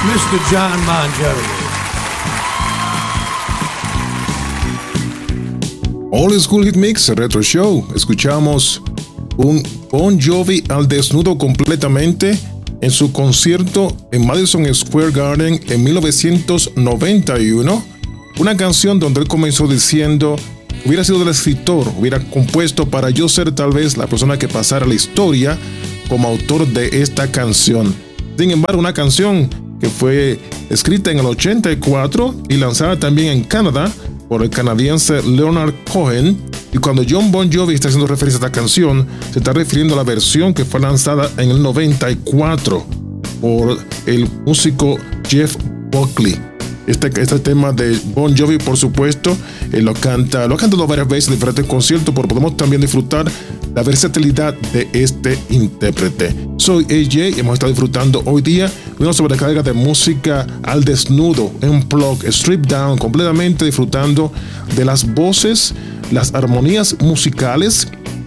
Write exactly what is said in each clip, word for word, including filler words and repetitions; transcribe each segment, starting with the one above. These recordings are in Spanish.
mister John Bon Jovi. Old School Hit Mix Retro Show. Escuchamos un Bon Jovi al desnudo completamente en su concierto en Madison Square Garden en mil novecientos noventa y uno. Una canción donde él comenzó diciendo: hubiera sido el escritor, hubiera compuesto para yo ser tal vez la persona que pasara la historia como autor de esta canción. Sin embargo, una canción que fue escrita en el ochenta y cuatro y lanzada también en Canadá por el canadiense Leonard Cohen. Y cuando John Bon Jovi está haciendo referencia a esta canción, se está refiriendo a la versión que fue lanzada en el noventa y cuatro por el músico Jeff Buckley. Este, este tema de Bon Jovi, por supuesto, eh, lo canta, lo ha cantado varias veces en diferentes conciertos, pero podemos también disfrutar la versatilidad de este intérprete. Soy A J y hemos estado disfrutando hoy día una sobrecarga de música al desnudo, en plug, strip down, completamente disfrutando de las voces, las armonías musicales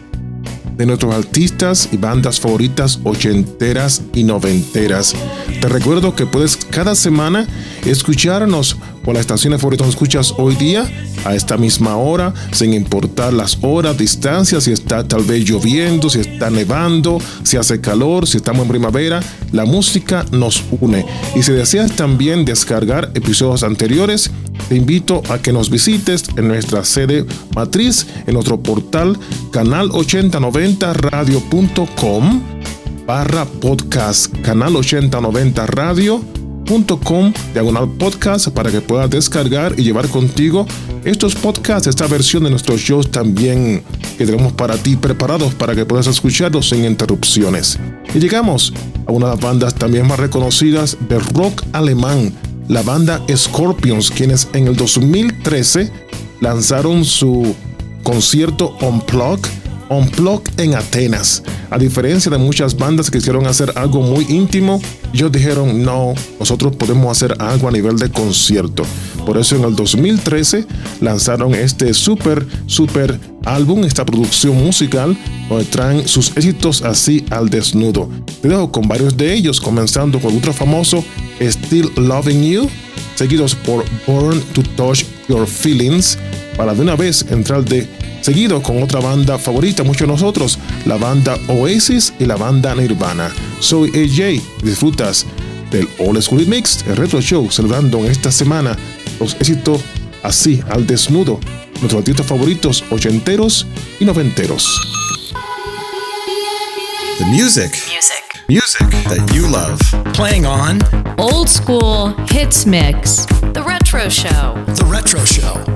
de nuestros artistas y bandas favoritas ochenteras y noventeras. Te recuerdo que puedes cada semana escucharnos por las estaciones favoritas donde escuchas hoy día a esta misma hora, sin importar las horas, distancias, si está tal vez lloviendo, si está nevando, si hace calor, si estamos en primavera. La música nos une. Y si deseas también descargar episodios anteriores, te invito a que nos visites en nuestra sede matriz, en nuestro portal canal ochenta noventa radio punto com barra podcast, canal ochenta noventa radio punto com diagonal podcast, para que puedas descargar y llevar contigo estos podcasts, esta versión de nuestros shows también que tenemos para ti preparados para que puedas escucharlos sin interrupciones. Y llegamos a una de las bandas también más reconocidas de rock alemán, la banda Scorpions, quienes en el dos mil trece lanzaron su concierto Unplugged, Unplugged en Atenas. A diferencia de muchas bandas que quisieron hacer algo muy íntimo, ellos dijeron: no, nosotros podemos hacer algo a nivel de concierto. Por eso en el dos mil trece lanzaron este super, super álbum, esta producción musical, donde traen sus éxitos así al desnudo. Te dejo con varios de ellos, comenzando con otro famoso, Still Loving You, seguidos por Born to Touch Your Feelings, para de una vez entrar de seguido con otra banda favorita, muchos de nosotros, la banda Oasis y la banda Nirvana. Soy A J, disfrutas del Old School Hit Mix, el Retro Show, celebrando en esta semana los éxitos así al desnudo, nuestros artistas favoritos ochenteros y noventeros. The music. Music. Music that you love. Playing on Old School Hits Mix. The Retro Show. The Retro Show.